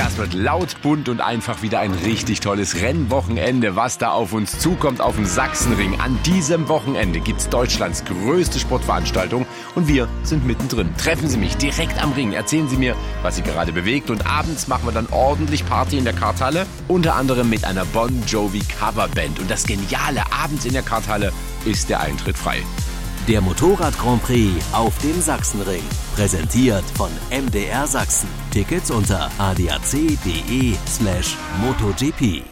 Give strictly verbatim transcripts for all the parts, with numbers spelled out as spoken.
Das wird laut, bunt und einfach wieder ein richtig tolles Rennwochenende, was da auf uns zukommt auf dem Sachsenring. An diesem Wochenende gibt's Deutschlands größte Sportveranstaltung und wir sind mittendrin. Treffen Sie mich direkt am Ring, erzählen Sie mir, was Sie gerade bewegt und abends machen wir dann ordentlich Party in der Karthalle, unter anderem mit einer Bon Jovi Coverband. Und das Geniale, abends in der Karthalle ist der Eintritt frei. Der Motorrad Grand Prix auf dem Sachsenring. Präsentiert von M D R Sachsen. Tickets unter adac.de slash MotoGP.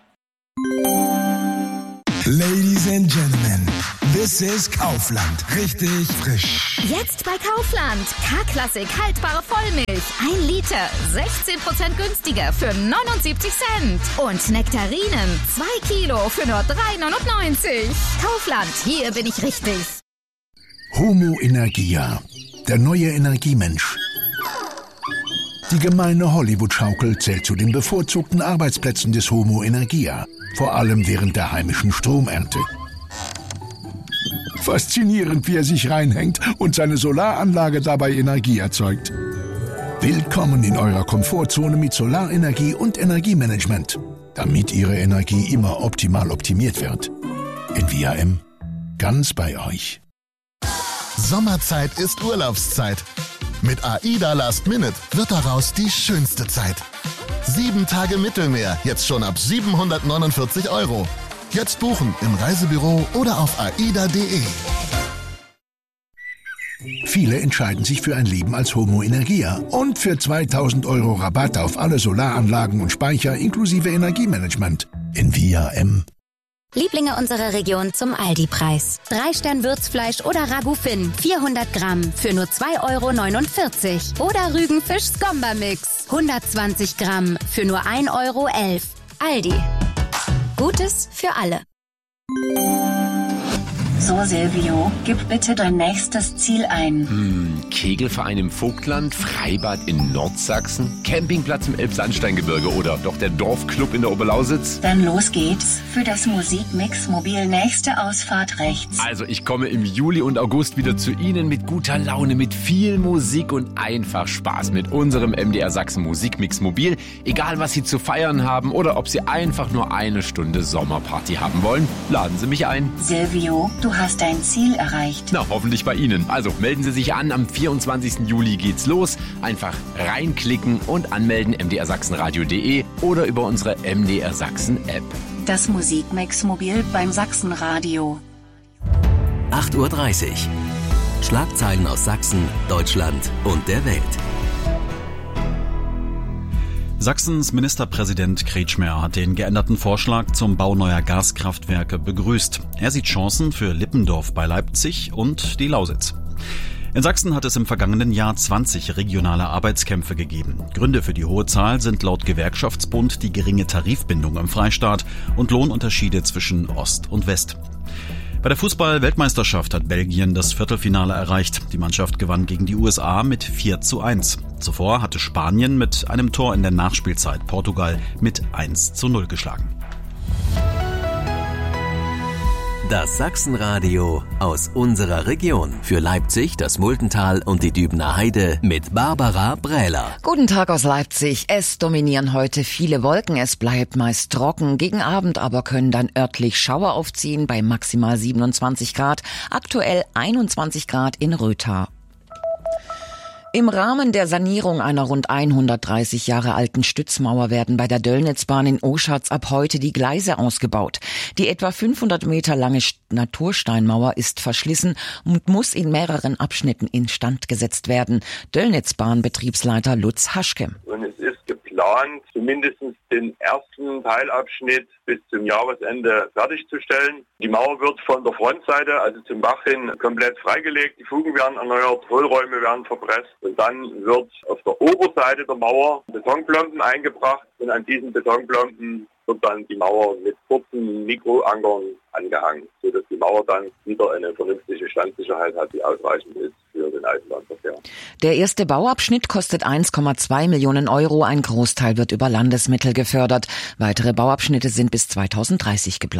Ladies and Gentlemen, this is Kaufland. Richtig frisch. Jetzt bei Kaufland. K-Klassik haltbare Vollmilch. Ein Liter. sechzehn Prozent günstiger für neunundsiebzig Cent. Und Nektarinen. zwei Kilo für nur drei neunundneunzig. Kaufland. Hier bin ich richtig. Homo Energia, der neue Energiemensch. Die gemeine Hollywood-Schaukel zählt zu den bevorzugten Arbeitsplätzen des Homo Energia, vor allem während der heimischen Stromernte. Faszinierend, wie er sich reinhängt und seine Solaranlage dabei Energie erzeugt. Willkommen in eurer Komfortzone mit Solarenergie und Energiemanagement, damit Ihre Energie immer optimal optimiert wird. Envia M, ganz bei euch. Sommerzeit ist Urlaubszeit. Mit AIDA Last Minute wird daraus die schönste Zeit. Sieben Tage Mittelmeer, jetzt schon ab siebenhundertneunundvierzig Euro. Jetzt buchen im Reisebüro oder auf aida punkt de. Viele entscheiden sich für ein Leben als Homo Energia und für zweitausend Euro Rabatt auf alle Solaranlagen und Speicher inklusive Energiemanagement. Envia M. Lieblinge unserer Region zum Aldi-Preis. Drei Stern Würzfleisch oder Ragout Finn, vierhundert Gramm für nur zwei Euro neunundvierzig. Oder Rügenfisch Skomba-Mix, hundertzwanzig Gramm für nur ein Euro elf. Aldi. Gutes für alle. So, Silvio, gib bitte dein nächstes Ziel ein. Hm, Kegelverein im Vogtland, Freibad in Nordsachsen, Campingplatz im Elbsandsteingebirge oder doch der Dorfclub in der Oberlausitz? Dann los geht's für das Musikmix Mobil nächste Ausfahrt rechts. Also ich komme im Juli und August wieder zu Ihnen mit guter Laune, mit viel Musik und einfach Spaß mit unserem M D R Sachsen Musikmix Mobil. Egal was Sie zu feiern haben oder ob Sie einfach nur eine Stunde Sommerparty haben wollen, laden Sie mich ein. Silvio, du hast dein Ziel erreicht. Na, hoffentlich bei Ihnen. Also melden Sie sich an, am vierundzwanzigsten Juli geht's los. Einfach reinklicken und anmelden m d r sachsenradio punkt de oder über unsere M D R Sachsen App. Das Musikmix Mobil beim Sachsenradio. acht Uhr dreißig. Schlagzeilen aus Sachsen, Deutschland und der Welt. Sachsens Ministerpräsident Kretschmer hat den geänderten Vorschlag zum Bau neuer Gaskraftwerke begrüßt. Er sieht Chancen für Lippendorf bei Leipzig und die Lausitz. In Sachsen hat es im vergangenen Jahr zwanzig regionale Arbeitskämpfe gegeben. Gründe für die hohe Zahl sind laut Gewerkschaftsbund die geringe Tarifbindung im Freistaat und Lohnunterschiede zwischen Ost und West. Bei der Fußball-Weltmeisterschaft hat Belgien das Viertelfinale erreicht. Die Mannschaft gewann gegen die U S A mit vier zu eins. Zuvor hatte Spanien mit einem Tor in der Nachspielzeit Portugal mit eins zu null geschlagen. Das Sachsenradio aus unserer Region. Für Leipzig, das Multental und die Dübener Heide mit Barbara Brähler. Guten Tag aus Leipzig. Es dominieren heute viele Wolken. Es bleibt meist trocken. Gegen Abend aber können dann örtlich Schauer aufziehen bei maximal siebenundzwanzig Grad. Aktuell einundzwanzig Grad in Rötha. Im Rahmen der Sanierung einer rund hundertdreißig Jahre alten Stützmauer werden bei der Döllnitzbahn in Oschatz ab heute die Gleise ausgebaut. Die etwa fünfhundert Meter lange Natursteinmauer ist verschlissen und muss in mehreren Abschnitten instand gesetzt werden. Döllnitzbahn-Betriebsleiter Lutz Haschke. Und es ist geplant, zumindest den ersten Teilabschnitt bis zum Jahresende fertigzustellen. Die Mauer wird von der Frontseite, also zum Bach hin, komplett freigelegt. Die Fugen werden erneuert, Hohlräume werden verpresst. Und dann wird auf der Oberseite der Mauer Betonplomben eingebracht. Und an diesen Betonplomben wird dann die Mauer mit kurzen Mikroankern angehangen, sodass die Mauer dann wieder eine vernünftige Standsicherheit hat, die ausreichend ist für den Eisenbahnverkehr. Der erste Bauabschnitt kostet eins Komma zwei Millionen Euro. Ein Großteil wird über Landesmittel gefördert. Weitere Bauabschnitte sind bis zweitausenddreißig geplant.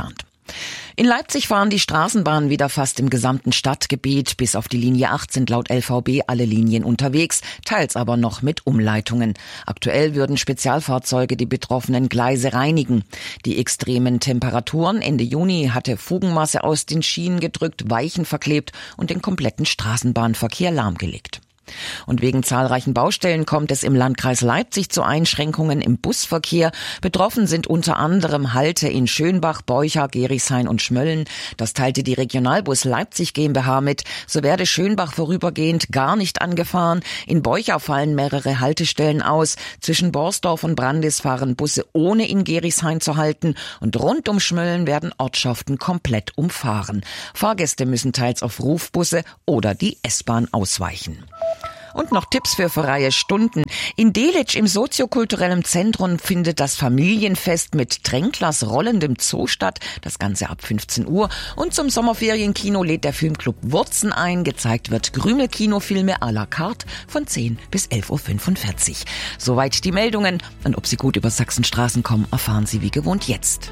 In Leipzig fahren die Straßenbahnen wieder fast im gesamten Stadtgebiet. Bis auf die Linie acht sind laut L V B alle Linien unterwegs, teils aber noch mit Umleitungen. Aktuell würden Spezialfahrzeuge die betroffenen Gleise reinigen. Die extremen Temperaturen Ende Juni hatte Fugenmasse aus den Schienen gedrückt, Weichen verklebt und den kompletten Straßenbahnverkehr lahmgelegt. Und wegen zahlreichen Baustellen kommt es im Landkreis Leipzig zu Einschränkungen im Busverkehr. Betroffen sind unter anderem Halte in Schönbach, Beucha, Gerichshain und Schmölln. Das teilte die Regionalbus Leipzig GmbH mit. So werde Schönbach vorübergehend gar nicht angefahren. In Beucha fallen mehrere Haltestellen aus. Zwischen Borsdorf und Brandis fahren Busse ohne in Gerichshain zu halten. Und rund um Schmölln werden Ortschaften komplett umfahren. Fahrgäste müssen teils auf Rufbusse oder die S-Bahn ausweichen. Und noch Tipps für freie Stunden. In Delitzsch im soziokulturellen Zentrum findet das Familienfest mit Tränklers rollendem Zoo statt. Das Ganze ab fünfzehn Uhr. Und zum Sommerferienkino lädt der Filmclub Wurzen ein. Gezeigt wird Krümel-Kinofilme à la carte von zehn bis elf Uhr fünfundvierzig. Soweit die Meldungen. Und ob Sie gut über Sachsenstraßen kommen, erfahren Sie wie gewohnt jetzt.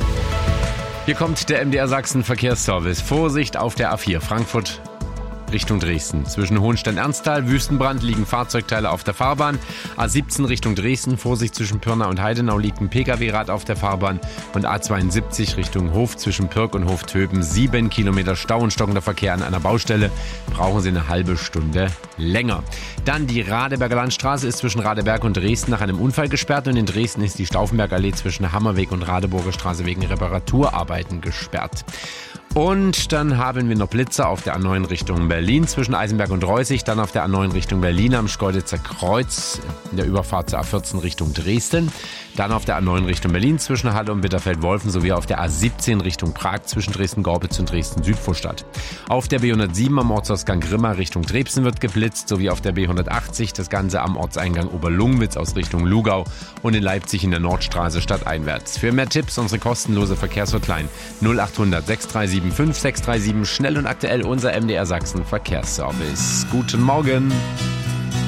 Hier kommt der M D R Sachsen Verkehrsservice. Vorsicht auf der A vier Frankfurt Richtung Dresden. Zwischen Hohenstein-Ernsthal, Wüstenbrand liegen Fahrzeugteile auf der Fahrbahn. A siebzehn Richtung Dresden, Vorsicht zwischen Pirna und Heidenau liegt ein Pkw-Rad auf der Fahrbahn. Und A zweiundsiebzig Richtung Hof zwischen Pirk und Hoftöben. Sieben Kilometer Stau und stockender Verkehr an einer Baustelle. Brauchen Sie eine halbe Stunde länger. Dann die Radeberger Landstraße ist zwischen Radeberg und Dresden nach einem Unfall gesperrt. Und in Dresden ist die Stauffenbergallee zwischen Hammerweg und Radeburger Straße wegen Reparaturarbeiten gesperrt. Und dann haben wir noch Blitzer auf der A neun Richtung Berlin zwischen Eisenberg und Reußig, dann auf der A neun Richtung Berlin am Schkeuditzer Kreuz in der Überfahrt zur A vierzehn Richtung Dresden, dann auf der A neun Richtung Berlin zwischen Halle und Bitterfeld-Wolfen sowie auf der A siebzehn Richtung Prag zwischen Dresden-Gorbitz und Dresden-Südvorstadt. Auf der B hundertsieben am Ortsausgang Grimma Richtung Drebsen wird geblitzt, sowie auf der B hundertachtzig das Ganze am Ortseingang Oberlungwitz aus Richtung Lugau und in Leipzig in der Nordstraße stadteinwärts. Für mehr Tipps unsere kostenlose Verkehrshotline null achthundert sechs drei sieben fünf sechs drei sieben, schnell und aktuell unser M D R Sachsen Verkehrsservice. Guten Morgen.